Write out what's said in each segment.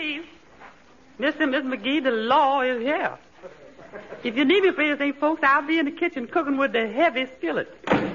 please. Mr. and Miss McGee, the law is here. If you need me for anything, folks, I'll be in the kitchen cooking with the heavy skillet.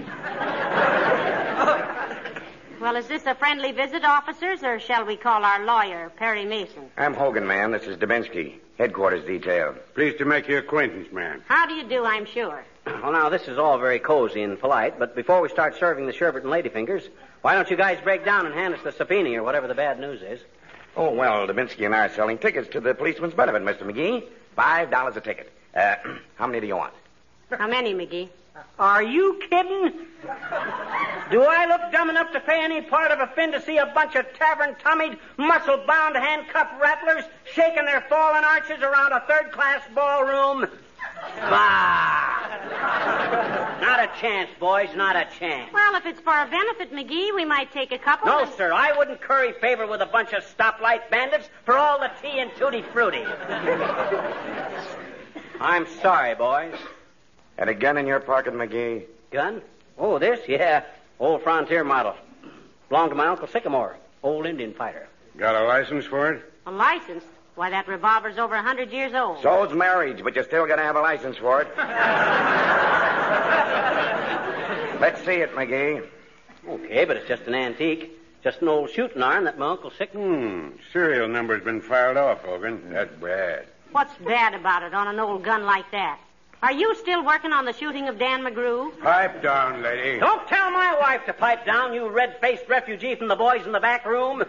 Well, is this a friendly visit, officers, or shall we call our lawyer, Perry Mason? I'm Hogan, ma'am. This is Dubinsky, headquarters detail. Pleased to make your acquaintance, ma'am. How do you do, I'm sure? Well, now, this is all very cozy and polite, but before we start serving the sherbet and ladyfingers, why don't you guys break down and hand us the subpoena or whatever the bad news is? Oh, well, Dubinsky and I are selling tickets to the policeman's benefit, Mr. McGee. $5 a ticket. How many do you want? How many, McGee? Are you kidding? Do I look dumb enough to pay any part of a fin to see a bunch of tavern-tummied, muscle-bound, handcuffed rattlers shaking their fallen arches around a third-class ballroom? Bah! Not a chance, boys, not a chance. Well, if it's for a benefit, McGee, we might take a couple. No, sir, I wouldn't curry favor with a bunch of stoplight bandits for all the tea and tutti-frutti. I'm sorry, boys. Had a gun in your pocket, McGee? Gun? Oh, this? Yeah. Old Frontier model. Belonged to my Uncle Sycamore, old Indian fighter. Got a license for it? A license? Why, that revolver's over 100 years old. So's marriage, but you still got to have a license for it. Let's see it, McGee. Okay, but it's just an antique. Just an old shooting iron that my Uncle Sycamore... Serial number's been filed off, Hogan. That's bad. What's bad about it on an old gun like that? Are you still working on the shooting of Dan McGrew? Pipe down, lady. Don't tell my wife to pipe down, you red-faced refugee from the boys in the back room.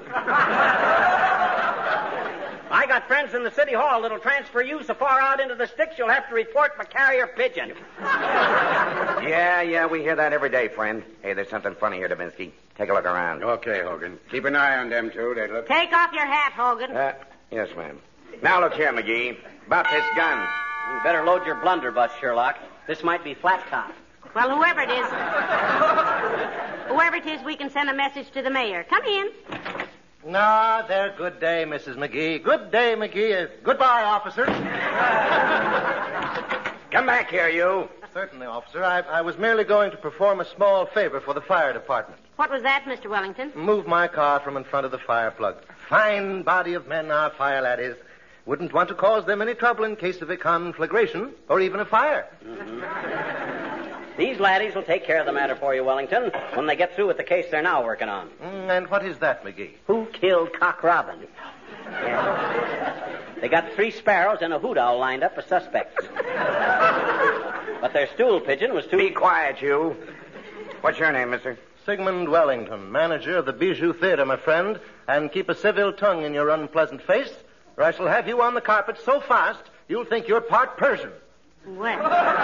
I got friends in the city hall that'll transfer you so far out into the sticks you'll have to report by carrier pigeon. Yeah, we hear that every day, friend. Hey, there's something funny here, Dubinsky. Take a look around. Okay, Hogan. Keep an eye on them, too. They look... Take off your hat, Hogan. Yes, ma'am. Now look here, McGee. About this gun. You better load your blunderbuss, Sherlock. This might be flat top. Well, whoever it is, we can send a message to the mayor. Come in. No, there. Good day, Mrs. McGee. Good day, McGee. Goodbye, officer. Come back here, you. Certainly, officer. I was merely going to perform a small favor for the fire department. What was that, Mr. Wellington? Move my car from in front of the fire plug. Fine body of men, our fire lad is. Wouldn't want to cause them any trouble in case of a conflagration or even a fire. Mm-hmm. These laddies will take care of the matter for you, Wellington, when they get through with the case they're now working on. And what is that, McGee? Who killed Cock Robin? Yeah. They got 3 sparrows and a hoot owl lined up as suspects. But their stool pigeon was too... Be quiet, you. What's your name, mister? Sigmund Wellington, manager of the Bijou Theater, my friend. And keep a civil tongue in your unpleasant face, or I shall have you on the carpet so fast you'll think you're part Persian. Well,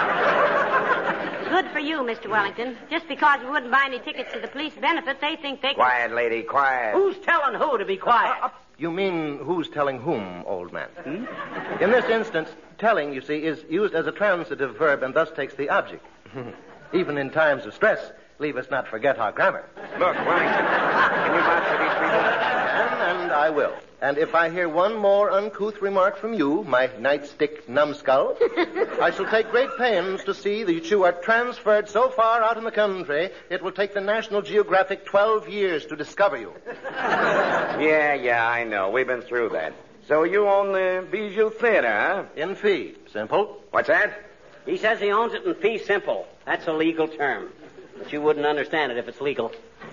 good for you, Mr. Wellington. Just because we wouldn't buy any tickets to the police benefit, they think they can... Quiet, lady, quiet. Who's telling who to be quiet? You mean who's telling whom, old man? In this instance, telling, you see, is used as a transitive verb and thus takes the object. Even in times of stress, leave us not forget our grammar. Look, Wellington, can you vouch for these people? And I will. And if I hear one more uncouth remark from you, my nightstick numbskull, I shall take great pains to see that you are transferred so far out in the country, it will take the National Geographic 12 years to discover you. Yeah, I know. We've been through that. So you own the Bijou Theater, huh? In fee. Simple. What's that? He says he owns it in fee simple. That's a legal term. But you wouldn't understand it if it's legal.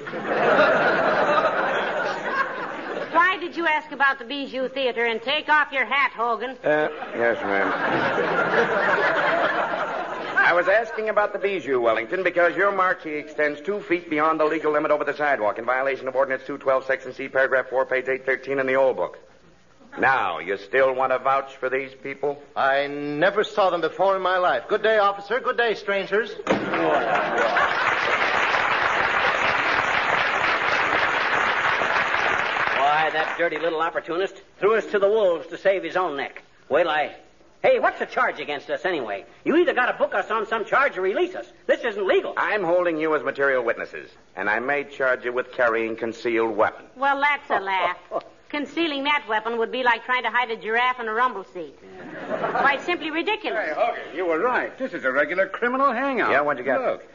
Why did you ask about the Bijou Theater and take off your hat, Hogan? Yes, ma'am. I was asking about the Bijou, Wellington, because your marquee extends 2 feet beyond the legal limit over the sidewalk in violation of Ordinance 212, Section C, Paragraph 4, page 813 in the old book. Now, you still want to vouch for these people? I never saw them before in my life. Good day, officer. Good day, strangers. Why, that dirty little opportunist threw us to the wolves to save his own neck. Hey, what's the charge against us anyway? You either got to book us on some charge or release us. This isn't legal. I'm holding you as material witnesses, and I may charge you with carrying concealed weapon. Well, that's a laugh. Concealing that weapon would be like trying to hide a giraffe in a rumble seat. Why, it's simply ridiculous. Hey, Hogan, you were right. This is a regular criminal hangout. Yeah, what'd you get? Look,